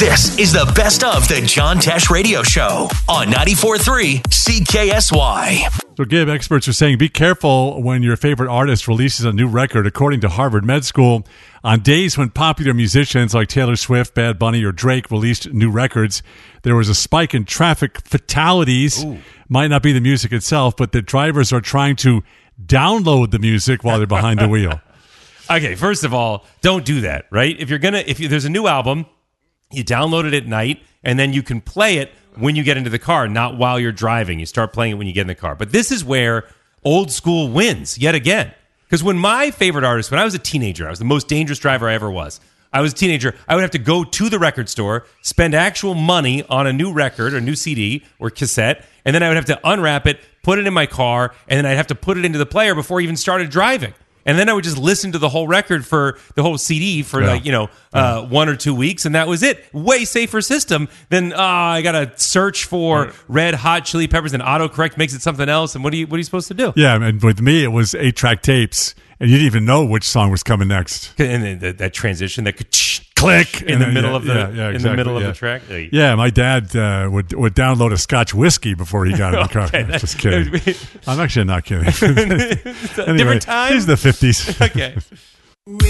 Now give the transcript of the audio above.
This is the best of the John Tesh Radio Show on 94.3 CKSY. So, Gib, experts are saying be careful when your favorite artist releases a new record. According to Harvard Med School, on days when popular musicians like Taylor Swift, Bad Bunny, or Drake released new records, there was a spike in traffic fatalities. Ooh. Might not be the music itself, but the drivers are trying to download the music while they're behind the wheel. Okay, first of all, don't do that, right? If there's a new album, you download it at night, and then you can play it when you get into the car, not while you're driving. You start playing it when you get in the car. But this is where old school wins yet again. Because when my favorite artist, when I was a teenager, I was the most dangerous driver I ever was. I was a teenager. I would have to go to the record store, spend actual money on a new record or new CD or cassette, and then I would have to unwrap it, put it in my car, and then I'd have to put it into the player before I even started driving. And then I would just listen to the whole record for the whole CD for 1 or 2 weeks, and that was it. Way safer system than I gotta search for Red Hot Chili Peppers, and autocorrect makes it something else. And what are you supposed to do? Yeah, and with me it was 8-track tapes, and you didn't even know which song was coming next. And that transition, that click in the middle of the track. Yeah, my dad would download a Scotch whiskey before he got in the car. Just kidding. I'm actually not kidding. Anyway, Different time. These are the 50s. Okay.